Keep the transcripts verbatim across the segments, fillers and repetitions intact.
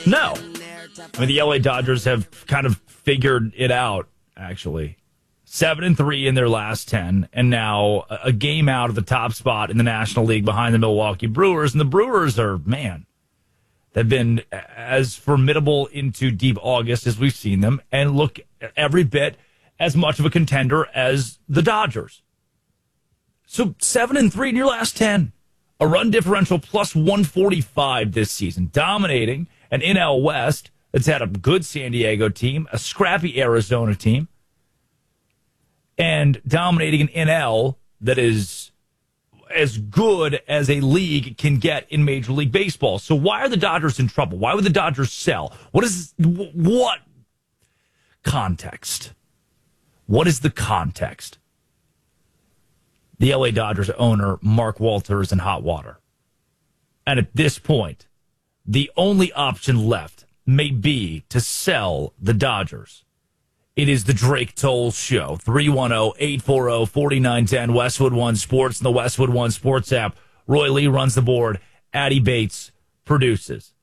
No. I mean, the L A Dodgers have kind of figured it out, actually. Seven and three in their last ten, and now a game out of the top spot in the National League behind the Milwaukee Brewers. And the Brewers are, man, they've been as formidable into deep August as we've seen them, and look every bit as much of a contender as the Dodgers. So seven and three in your last ten. A run differential plus one forty-five this season, dominating an N L West that's had a good San Diego team, a scrappy Arizona team, and dominating an N L that is as good as a league can get in Major League Baseball. So why are the Dodgers in trouble? Why would the Dodgers sell? What is what context? What is the context? The L A Dodgers owner, Mark Walter, is in hot water. And at this point, the only option left may be to sell the Dodgers. It is the Drake Toll Show. three one zero, eight four zero, four nine one zero, Westwood One Sports, and the Westwood One Sports app. Roy Lee runs the board. Addie Bates produces.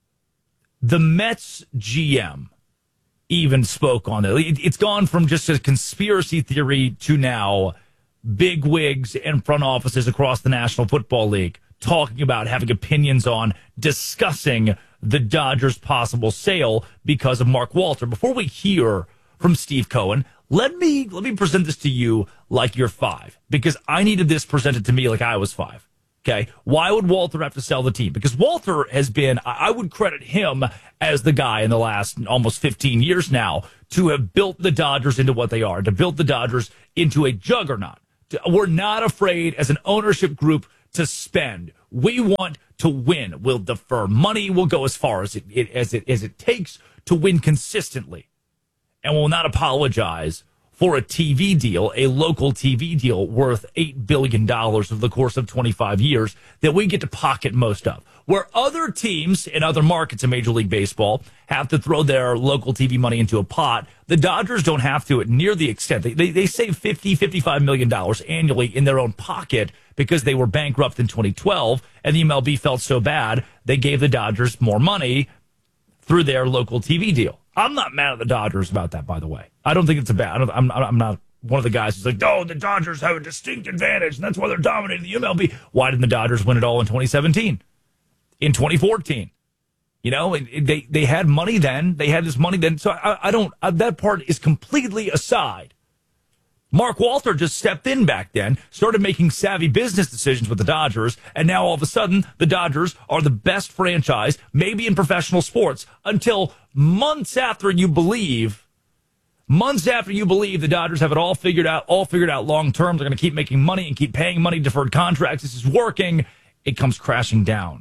The Mets G M even spoke on it. It's gone from just a conspiracy theory to now big wigs and front offices across the National Football League talking about, having opinions on, discussing the Dodgers' possible sale because of Mark Walter. Before we hear from Steve Cohen, let me let me present this to you like you're five, because I needed this presented to me like I was five. Okay, why would Walter have to sell the team? Because Walter has been, I would credit him as the guy in the last almost fifteen years now to have built the Dodgers into what they are, to build the Dodgers into a juggernaut. We're not afraid as an ownership group to spend. We want to win. We'll defer money. We'll go as far as it, it as it as it takes to win consistently, and will not apologize for a T V deal, a local T V deal worth eight billion dollars over the course of twenty-five years that we get to pocket most of. Where other teams in other markets in Major League Baseball have to throw their local T V money into a pot, the Dodgers don't have to at near the extent. They, they, they save fifty, fifty-five million dollars annually in their own pocket because they were bankrupt in twenty twelve, and the M L B felt so bad, they gave the Dodgers more money through their local T V deal. I'm not mad at the Dodgers about that, by the way. I don't think it's a bad. I don't, I'm, I'm not one of the guys who's like, oh, the Dodgers have a distinct advantage, and that's why they're dominating the M L B. Why didn't the Dodgers win it all in twenty seventeen? In twenty fourteen? You know, it, it, they, they had money then. They had this money then. So I, I don't, uh, that part is completely aside. Mark Walter just stepped in back then, started making savvy business decisions with the Dodgers, and now all of a sudden, the Dodgers are the best franchise, maybe in professional sports, until months after you believe, months after you believe the Dodgers have it all figured out, all figured out long term, they're going to keep making money and keep paying money, deferred contracts, this is working, it comes crashing down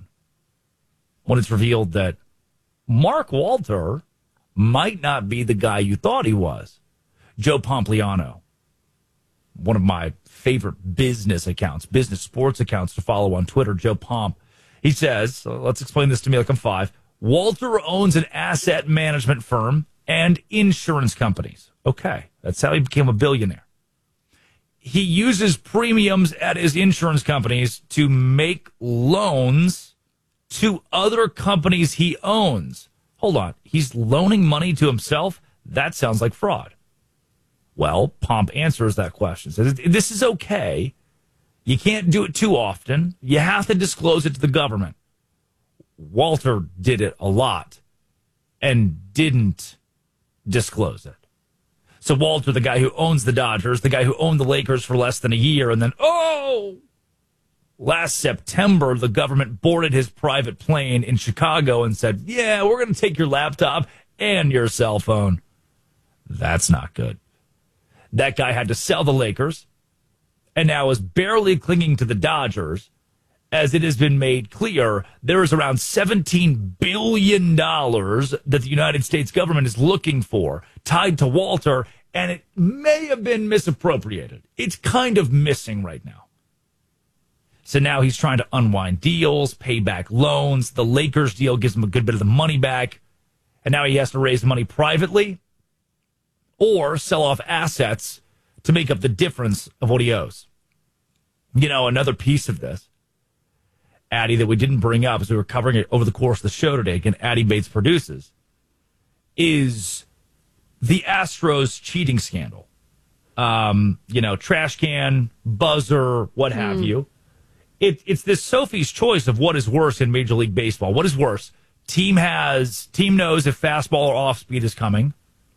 when it's revealed that Mark Walter might not be the guy you thought he was. Joe Pompliano, one of my favorite business accounts, business sports accounts to follow on Twitter, Joe Pomp. He says, so let's explain this to me like I'm five. Walter owns an asset management firm and insurance companies. Okay, that's how he became a billionaire. He uses premiums at his insurance companies to make loans to other companies he owns. Hold on, he's loaning money to himself? That sounds like fraud. Well, Pomp answers that question. Says, this is okay. You can't do it too often. You have to disclose it to the government. Walter did it a lot and didn't disclose it. So Walter, the guy who owns the Dodgers, the guy who owned the Lakers for less than a year, and then, oh, last September, the government boarded his private plane in Chicago and said, yeah, we're going to take your laptop and your cell phone. That's not good. That guy had to sell the Lakers and now is barely clinging to the Dodgers, as it has been made clear there is around seventeen billion dollars that the United States government is looking for tied to Walter, and it may have been misappropriated. It's kind of missing right now. So now he's trying to unwind deals, pay back loans. The Lakers deal gives him a good bit of the money back, and now he has to raise money privately or sell off assets to make up the difference of what he owes. You know, another piece of this, Addie, that we didn't bring up as we were covering it over the course of the show today. Again, Addie Bates produces, is the Astros cheating scandal. Um, you know, trash can, buzzer, what have mm. you. It, it's this Sophie's choice of what is worse in Major League Baseball. What is worse? Team has team knows if fastball or off speed is coming,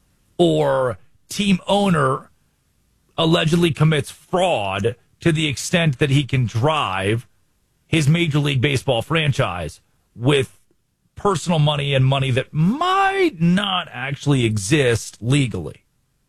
or team owner allegedly commits fraud to the extent that he can drive his Major League Baseball franchise with personal money and money that might not actually exist legally.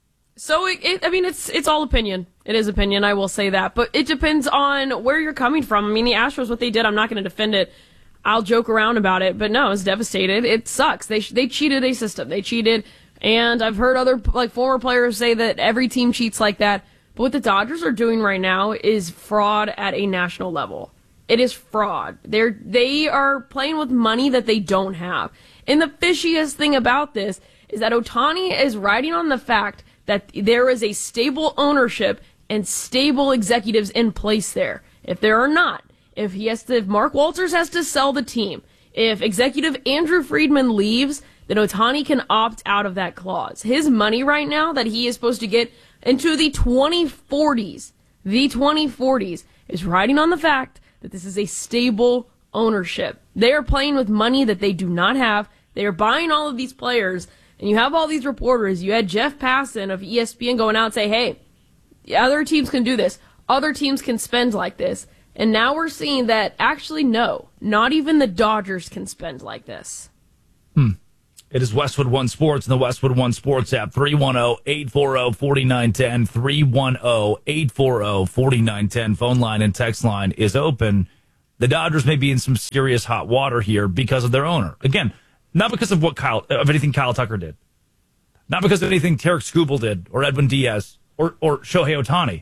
So, it, it, I mean, it's it's all opinion. It is opinion, I will say that. But it depends on where you're coming from. I mean, the Astros, what they did, I'm not going to defend it. I'll joke around about it. But no, it's devastated. It sucks. They they cheated a system. They cheated. And I've heard other like former players say that every team cheats like that. But what the Dodgers are doing right now is fraud at a national level. It is fraud. They're they are playing with money that they don't have. And the fishiest thing about this is that Ohtani is riding on the fact that there is a stable ownership and stable executives in place there. If there are not, if he has to, if Mark Walters has to sell the team, if executive Andrew Friedman leaves, then Ohtani can opt out of that clause. His money right now that he is supposed to get into the twenty forties, the twenty forties, is riding on the fact that this is a stable ownership. They are playing with money that they do not have. They are buying all of these players, and you have all these reporters. You had Jeff Passan of E S P N going out and say, hey, other teams can do this. Other teams can spend like this. And now we're seeing that actually, no, not even the Dodgers can spend like this. Hmm. It is Westwood One Sports and the Westwood One Sports app. three one zero, eight four zero, four nine one zero. three one zero, eight four zero, four nine one zero. Phone line and text line is open. The Dodgers may be in some serious hot water here because of their owner. Again, not because of what Kyle, of anything Kyle Tucker did. Not because of anything Tarek Skubal did or Edwin Diaz or, or Shohei Ohtani.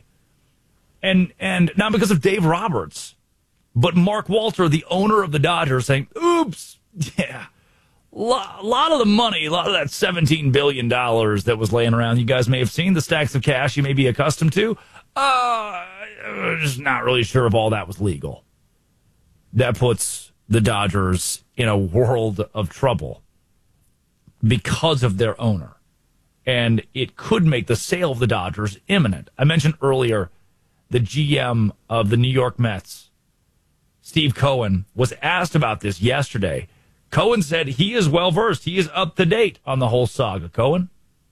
And, and not because of Dave Roberts, but Mark Walter, the owner of the Dodgers, saying, oops, yeah. A lot of the money, a lot of that seventeen billion dollars that was laying around, you guys may have seen, the stacks of cash you may be accustomed to. Uh, I'm just not really sure if all that was legal. That puts the Dodgers in a world of trouble because of their owner. And it could make the sale of the Dodgers imminent. I mentioned earlier the G M of the New York Mets, Steve Cohen, was asked about this yesterday. Cohen said he is well-versed. He is up to date on the whole saga. Cohen?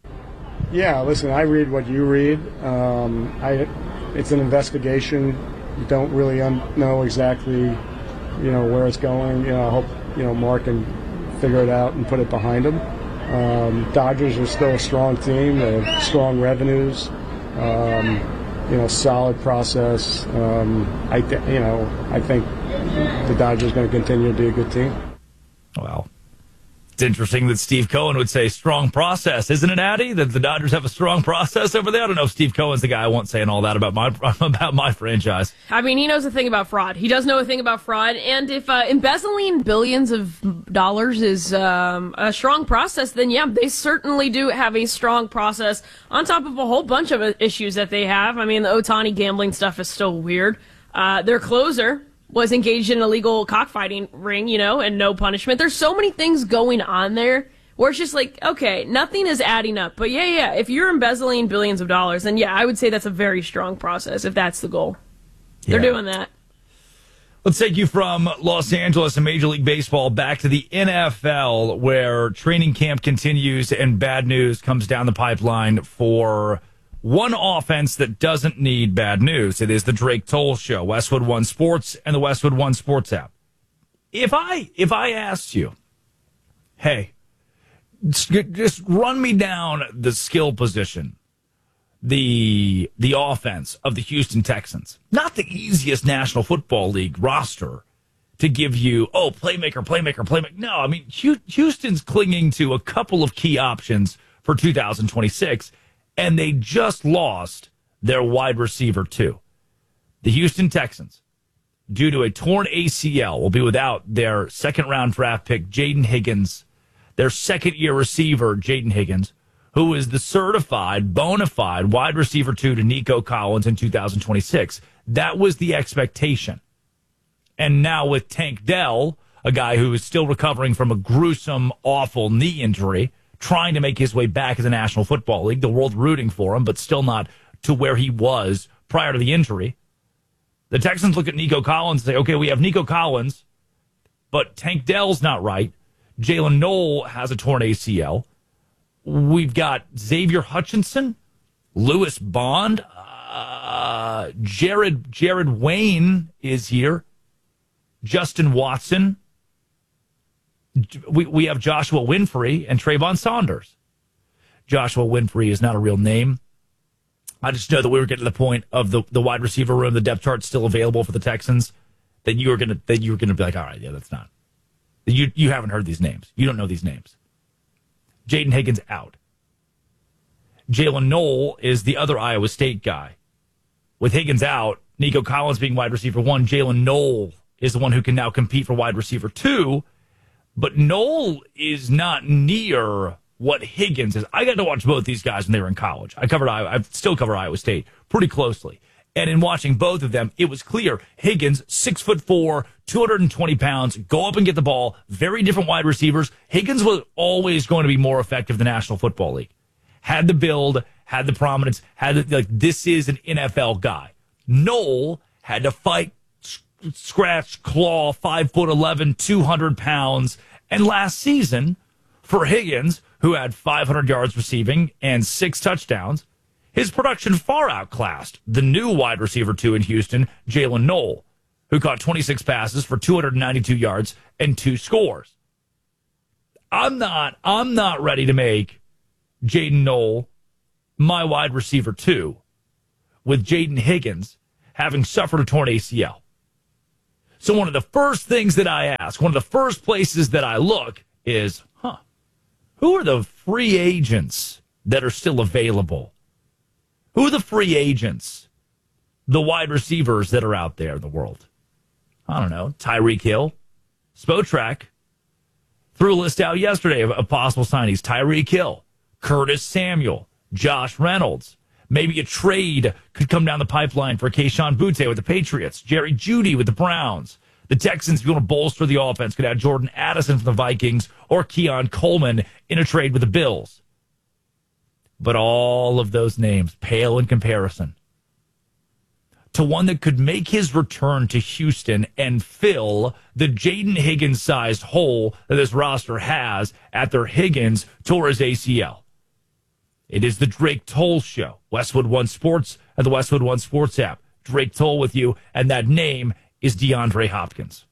Yeah, listen, I read what you read. Um, I, it's an investigation. You don't really un- know exactly, you know, where it's going. You know, I hope, you know, Mark can figure it out and put it behind him. Um, Dodgers are still a strong team. They have strong revenues. Um, you know, solid process. Um, I, th- you know, I think the Dodgers are going to continue to be a good team. Well, it's interesting that Steve Cohen would say strong process, isn't it, Addy? That the Dodgers have a strong process over there? I don't know if Steve Cohen's the guy I want saying all that about my about my franchise. I mean, he knows a thing about fraud. He does know a thing about fraud. And if uh, embezzling billions of dollars is um, a strong process, then yeah, they certainly do have a strong process on top of a whole bunch of issues that they have. I mean, the Ohtani gambling stuff is still weird. Uh, their closer was engaged in an illegal cockfighting ring, you know, and no punishment. There's so many things going on there where it's just like, okay, nothing is adding up. But yeah, yeah, if you're embezzling billions of dollars, then yeah, I would say that's a very strong process if that's the goal. They're yeah. doing that. Let's take you from Los Angeles and Major League Baseball back to the N F L, where training camp continues and bad news comes down the pipeline for one offense that doesn't need bad news. It is the Drake Toll Show, Westwood One Sports and the Westwood One Sports app. If I if I asked you, hey, just run me down the skill position, the the offense of the Houston Texans, not the easiest National Football League roster to give you, oh, playmaker, playmaker, playmaker. No, I mean, Houston's clinging to a couple of key options for two thousand twenty-six. And they just lost their wide receiver, too. The Houston Texans, due to a torn A C L, will be without their second-round draft pick, Jaden Higgins, their second-year receiver, Jaden Higgins, who is the certified, bona fide wide receiver two to Nico Collins in two thousand twenty-six. That was the expectation. And now with Tank Dell, a guy who is still recovering from a gruesome, awful knee injury, trying to make his way back in the National Football League, the world rooting for him, but still not to where he was prior to the injury. The Texans look at Nico Collins and say, okay, we have Nico Collins, but Tank Dell's not right. Jalen Noel has a torn A C L. We've got Xavier Hutchinson, Lewis Bond, uh, Jared Jared Wayne is here, Justin Watson. We we have Joshua Winfrey and Trayvon Saunders. Joshua Winfrey is not a real name. I just know that we were getting to the point of the, the wide receiver room, the depth chart still available for the Texans, that you were gonna that you were gonna be like, all right, yeah, that's not. You you haven't heard these names. You don't know these names. Jaden Higgins out. Jalen Noel is the other Iowa State guy. With Higgins out, Nico Collins being wide receiver one, Jalen Noel is the one who can now compete for wide receiver two. But Noel is not near what Higgins is. I got to watch both these guys when they were in college. I covered Iowa. I still cover Iowa State pretty closely. And in watching both of them, it was clear Higgins, six foot four, two hundred twenty pounds, go up and get the ball. Very different wide receivers. Higgins was always going to be more effective than the National Football League. Had the build, had the prominence, had the, like this is an N F L guy. Noel had to fight, scratch, claw, five foot eleven, two hundred pounds. And last season, for Higgins, who had five hundred yards receiving and six touchdowns, his production far outclassed the new wide receiver two in Houston, Jalen Noel, who caught twenty-six passes for two hundred ninety-two yards and two scores. I'm not, I'm not ready to make Jaden Noel my wide receiver two with Jaden Higgins having suffered a torn A C L. So one of the first things that I ask, one of the first places that I look is, huh, who are the free agents that are still available? Who are the free agents, the wide receivers that are out there in the world? I don't know. Tyreek Hill, Spotrac threw a list out yesterday of, of possible signings. Tyreek Hill, Curtis Samuel, Josh Reynolds. Maybe a trade could come down the pipeline for Kayshon Boutte with the Patriots, Jerry Jeudy with the Browns. The Texans, if you want to bolster the offense, could add Jordan Addison from the Vikings or Keon Coleman in a trade with the Bills. But all of those names pale in comparison to one that could make his return to Houston and fill the Jaden Higgins-sized hole that this roster has after Higgins tore his A C L. It is the Drake Toll Show. Westwood One Sports and the Westwood One Sports app. Drake Toll with you, and that name is DeAndre Hopkins.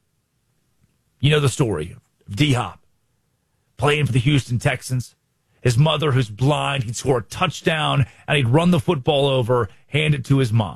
You know the story of D-Hop playing for the Houston Texans. His mother, who's blind, he'd score a touchdown, and he'd run the football over, hand it to his mom.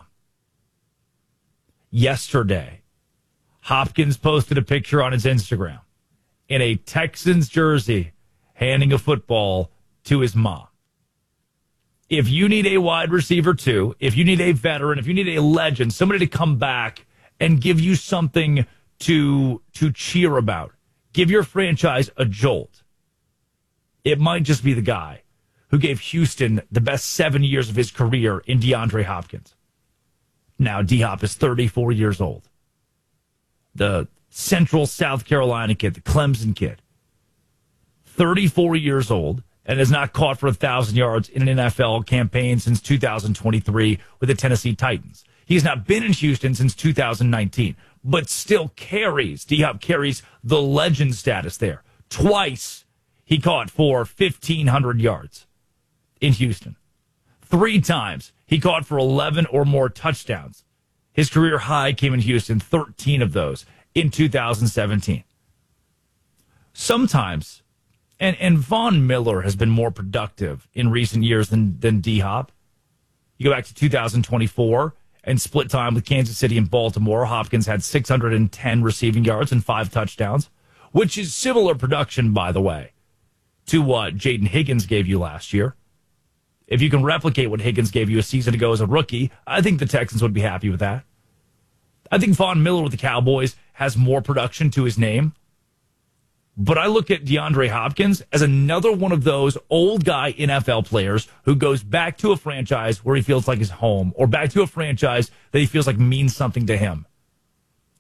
Yesterday, Hopkins posted a picture on his Instagram in a Texans jersey, handing a football to his mom. If you need a wide receiver too, if you need a veteran, if you need a legend, somebody to come back and give you something to to cheer about, give your franchise a jolt, it might just be the guy who gave Houston the best seven years of his career in DeAndre Hopkins. Now, D-Hop is thirty-four years old. The Central South Carolina kid, the Clemson kid, thirty-four years old, and has not caught for one thousand yards in an N F L campaign since two thousand twenty-three with the Tennessee Titans. He has not been in Houston since two thousand nineteen, but still carries, D-Hop carries the legend status there. Twice he caught for fifteen hundred yards in Houston. Three times he caught for eleven or more touchdowns. His career high came in Houston, thirteen of those in two thousand seventeen. Sometimes, and, and Von Miller has been more productive in recent years than, than D-Hop. You go back to two thousand twenty-four and split time with Kansas City and Baltimore. Hopkins had six hundred ten receiving yards and five touchdowns, which is similar production, by the way, to what Jaden Higgins gave you last year. If you can replicate what Higgins gave you a season ago as a rookie, I think the Texans would be happy with that. I think Von Miller with the Cowboys has more production to his name. But I look at DeAndre Hopkins as another one of those old guy N F L players who goes back to a franchise where he feels like his home, or back to a franchise that he feels like means something to him.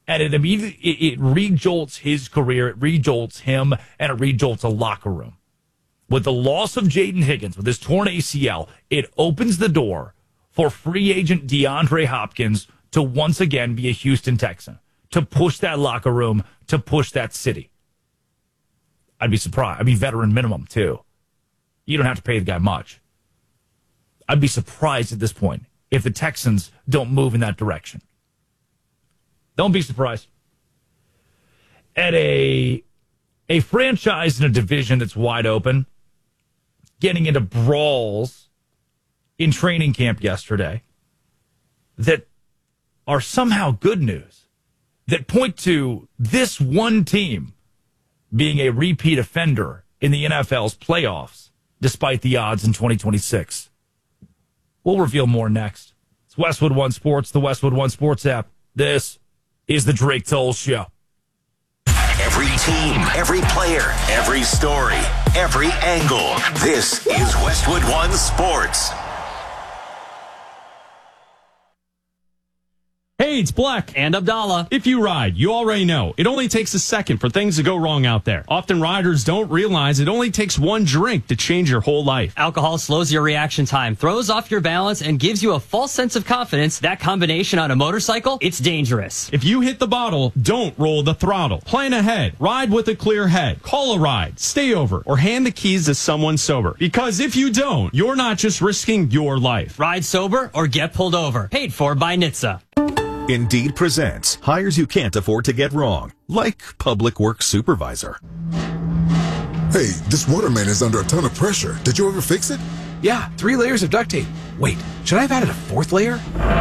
And it immediately it, it re-jolts his career, it re-jolts him, and it re-jolts a locker room. With the loss of Jaden Higgins, with his torn A C L, it opens the door for free agent DeAndre Hopkins to once again be a Houston Texan, to push that locker room, to push that city. I'd be surprised. I'd be veteran minimum, too. You don't have to pay the guy much. I'd be surprised at this point if the Texans don't move in that direction. Don't be surprised. At a, a franchise in a division that's wide open, getting into brawls in training camp yesterday that are somehow good news, that point to this one team being a repeat offender in the N F L's playoffs, despite the odds in twenty twenty-six. We'll reveal more next. It's Westwood One Sports, the Westwood One Sports app. This is the Drake Toll Show. Every team, every player, every story, every angle. This is Westwood One Sports. Hey, it's Black. And Abdallah. If you ride, you already know. It only takes a second for things to go wrong out there. Often riders don't realize it only takes one drink to change your whole life. Alcohol slows your reaction time, throws off your balance, and gives you a false sense of confidence. That combination on a motorcycle, it's dangerous. If you hit the bottle, don't roll the throttle. Plan ahead. Ride with a clear head. Call a ride. Stay over. Or hand the keys to someone sober. Because if you don't, you're not just risking your life. Ride sober or get pulled over. Paid for by N H T S A. Indeed presents hires you can't afford to get wrong, like public works supervisor. Hey, this waterman is under a ton of pressure. Did you ever fix it? Yeah, three layers of duct tape. Wait, should I have added a fourth layer?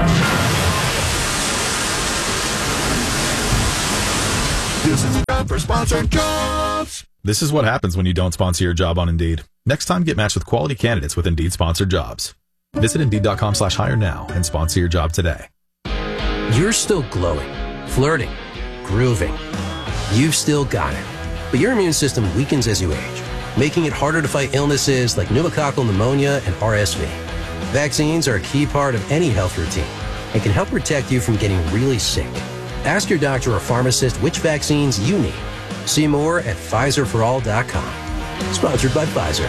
This is time for sponsored jobs. This is what happens when you don't sponsor your job on Indeed. Next time, get matched with quality candidates with Indeed sponsored jobs. Visit Indeed.com slash hire now and sponsor your job today. You're still glowing, flirting, grooving. You've still got it. But your immune system weakens as you age, making it harder to fight illnesses like pneumococcal pneumonia and R S V. Vaccines are a key part of any health routine and can help protect you from getting really sick. Ask your doctor or pharmacist which vaccines you need. See more at Pfizer for all dot com. Sponsored by Pfizer.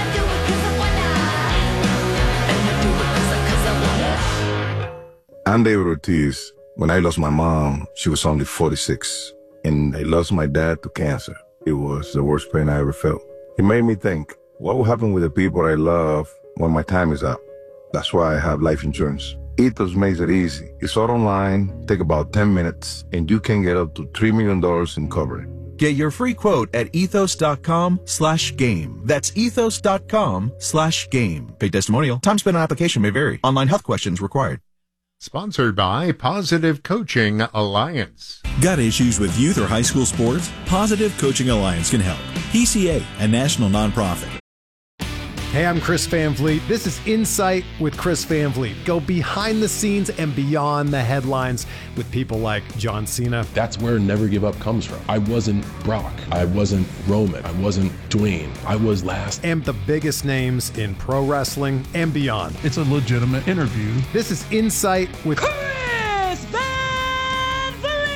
I'm David Ortiz. When I lost my mom, she was only forty-six. And I lost my dad to cancer. It was the worst pain I ever felt. It made me think, what will happen with the people I love when my time is up? That's why I have life insurance. Ethos makes it easy. It's all online, take about ten minutes, and you can get up to three million dollars in coverage. Get your free quote at ethos.com slash game. That's ethos.com slash game. Paid testimonial. Time spent on application may vary. Online health questions required. Sponsored by Positive Coaching Alliance. Got issues with youth or high school sports? Positive Coaching Alliance can help. P C A, a national nonprofit. Hey, I'm Chris Van Vliet. This is Insight with Chris Van Vliet. Go behind the scenes and beyond the headlines with people like John Cena. That's where Never Give Up comes from. I wasn't Brock. I wasn't Roman. I wasn't Dwayne. I was last. And the biggest names in pro wrestling and beyond. It's a legitimate interview. This is Insight with Chris Van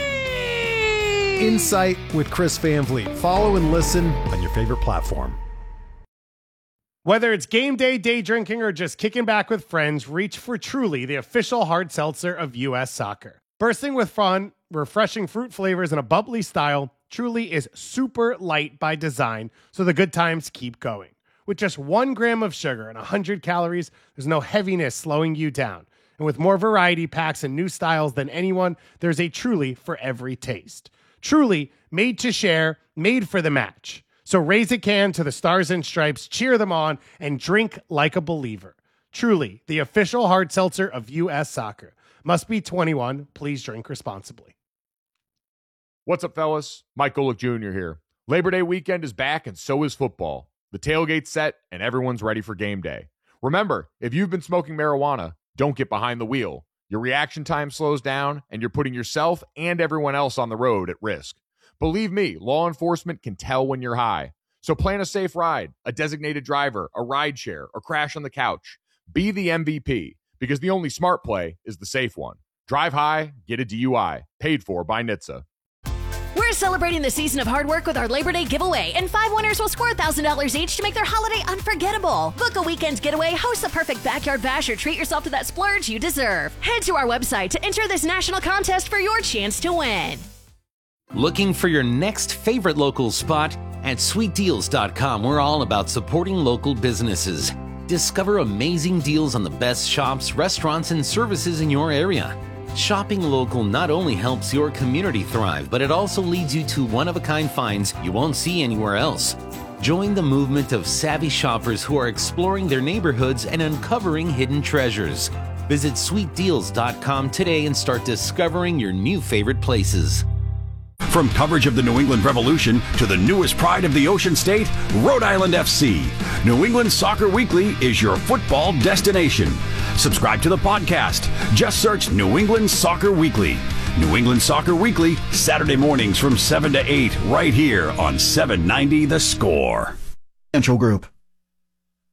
Vliet. Insight with Chris Van Vliet. Follow and listen on your favorite platform. Whether it's game day, day drinking, or just kicking back with friends, reach for Truly, the official hard seltzer of U S Soccer. Bursting with fun, refreshing fruit flavors, and a bubbly style, Truly is super light by design, so the good times keep going. With just one gram of sugar and one hundred calories, there's no heaviness slowing you down. And with more variety packs and new styles than anyone, there's a Truly for every taste. Truly, made to share, made for the match. So raise a can to the Stars and Stripes, cheer them on, and drink like a believer. Truly, the official hard seltzer of U S Soccer. Must be twenty-one. Please drink responsibly. What's up, fellas? Mike Golick Junior here. Labor Day weekend is back, and so is football. The tailgate's set, and everyone's ready for game day. Remember, if you've been smoking marijuana, don't get behind the wheel. Your reaction time slows down, and you're putting yourself and everyone else on the road at risk. Believe me, law enforcement can tell when you're high. So plan a safe ride, a designated driver, a ride share, or crash on the couch. Be the M V P, because the only smart play is the safe one. Drive high, get a D U I. Paid for by N H T S A. We're celebrating the season of hard work with our Labor Day giveaway, and five winners will score one thousand dollars each to make their holiday unforgettable. Book a weekend getaway, host the perfect backyard bash, or treat yourself to that splurge you deserve. Head to our website to enter this national contest for your chance to win. Looking for your next favorite local spot? At sweet deals dot com, we're all about supporting local businesses. Discover amazing deals on the best shops, restaurants, and services in your area. Shopping local not only helps your community thrive, but it also leads you to one-of-a-kind finds you won't see anywhere else. Join the movement of savvy shoppers who are exploring their neighborhoods and uncovering hidden treasures. Visit sweet deals dot com today and start discovering your new favorite places. From coverage of the New England Revolution to the newest pride of the Ocean State, Rhode Island F C. New England Soccer Weekly is your football destination. Subscribe to the podcast. Just search New England Soccer Weekly. New England Soccer Weekly, Saturday mornings from seven to eight, right here on seven ninety The Score. Central Group.